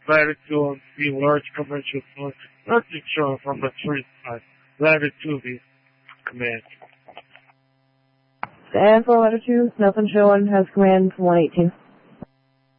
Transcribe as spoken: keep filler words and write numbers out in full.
latitude be large commercial flight. Nothing showing from the three side. Latitude is command. And for latitude, nothing showing, has command one eighteen.